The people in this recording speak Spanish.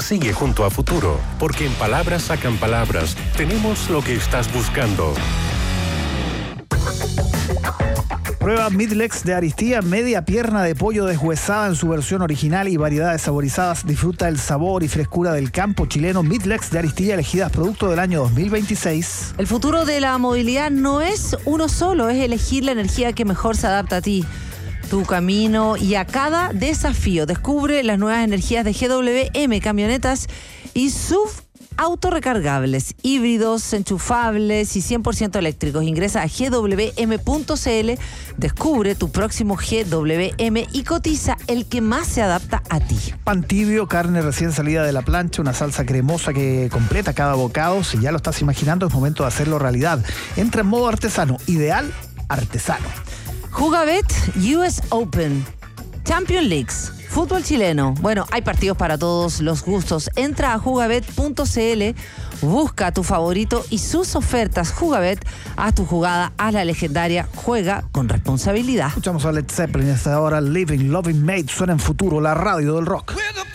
Sigue junto a Futuro, porque en palabras sacan palabras. Tenemos lo que estás buscando. Prueba Midlex de Aristía, media pierna de pollo deshuesada en su versión original y variedades saborizadas. Disfruta el sabor y frescura del campo chileno. Midlex de Aristía, elegidas producto del año 2026. El futuro de la movilidad no es uno solo, es elegir la energía que mejor se adapta a ti, tu camino y a cada desafío. Descubre las nuevas energías de GWM, camionetas y SUV autorrecargables, híbridos, enchufables y 100% eléctricos. Ingresa a gwm.cl, descubre tu próximo GWM y cotiza el que más se adapta a ti. Pan tibio, carne recién salida de la plancha, una salsa cremosa que completa cada bocado. Si ya lo estás imaginando, es momento de hacerlo realidad. Entra en modo artesano, ideal artesano. Jugabet US Open, Champions Leagues, fútbol chileno. Bueno, hay partidos para todos los gustos. Entra a jugabet.cl, busca a tu favorito y sus ofertas. Jugabet, haz tu jugada, haz la legendaria, juega con responsabilidad. Escuchamos a Led Zeppelin esta hora. Living, Loving Made, suena en Futuro, la radio del rock.